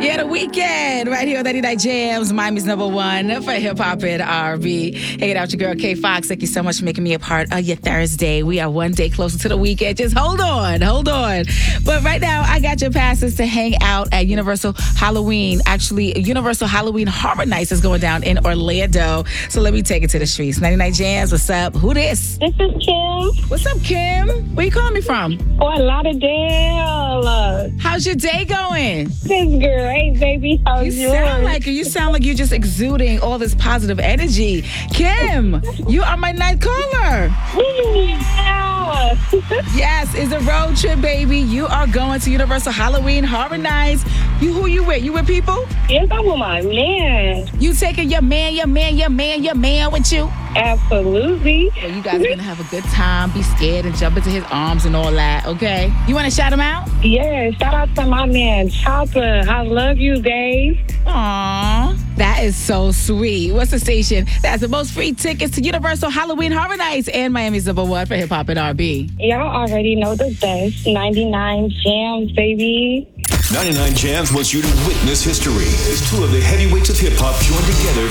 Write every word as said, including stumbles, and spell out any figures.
Yeah, the weekend right here on ninety-nine Jams, Miami's number one for hip hop and R and B. Hanging out with your girl K Fox. Thank you so much for making me a part of your Thursday. We are one day closer to the weekend. Just hold on, hold on. But right now, I got your passes to hang out at Universal Halloween. Actually, Universal Halloween Horror Nights is going down in Orlando. So let me take it to the streets. ninety-nine Jams, what's up? Who this? This is Kim. What's up, Kim? Where you calling me from? Fort Lauderdale. How's your day going? It's great, baby. How's You yours? sound like you sound like you're just exuding all this positive energy. Kim, you are my night caller. Yeah. Yes, it's a road trip, baby. You are going to Universal Halloween Horror Nights. You who you with? You with people? Yes, I'm with my man. You taking your man, your man, your man, your man with you? Absolutely. Well, you guys are gonna have a good time. Be scared and jump into his arms and all that. Okay? You want to shout him out? Yeah, shout out to my man, Chopper. I love you, babe. Aww, that is so sweet. What's the station that has the most free tickets to Universal Halloween Horror Nights and Miami's number one for hip hop and R and B? Y'all already know the best. ninety-nine Jams, baby. ninety-nine Jams wants you to witness history as two of the heavyweights of hip-hop join together